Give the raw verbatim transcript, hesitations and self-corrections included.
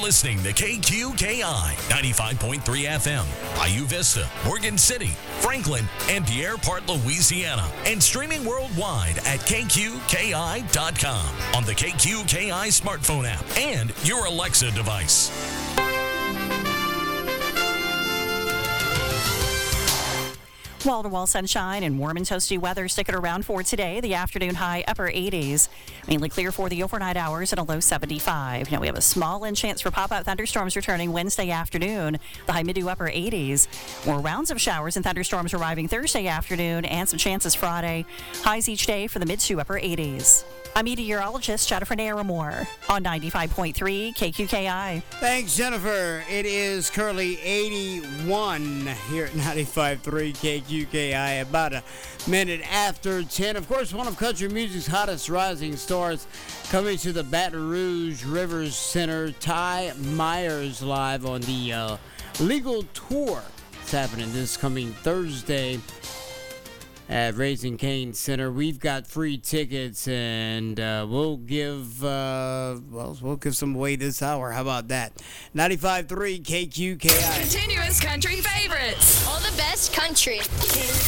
listening to K Q K I ninety-five point three F M, Bayou Vista, Morgan City, Franklin, and Pierre Part, Louisiana, and streaming worldwide at K Q K I dot com on the K Q K I smartphone app and your Alexa device. Wall-to-wall sunshine and warm and toasty weather sticking around for today. The afternoon high upper eighties. Mainly clear for the overnight hours and a low seventy-five. Now we have a small in chance for pop-up thunderstorms returning Wednesday afternoon. The high mid to upper eighties. More rounds of showers and thunderstorms arriving Thursday afternoon and some chances Friday. Highs each day for the mid to upper eighties. I'm meteorologist Jennifer Naramore on ninety-five point three K Q K I. Thanks, Jennifer. It is currently eighty-one here at ninety-five point three K Q K I, about a minute after ten. Of course, one of country music's hottest rising stars coming to the Baton Rouge Rivers Center, Ty Myers, live on the uh, Legal Tour. It's happening this coming Thursday at Raising Cane Center. We've got free tickets, and uh, we'll give uh, well, we'll give some away this hour. How about that? ninety-five point three K Q K I. Continuous country favorites. All the best country.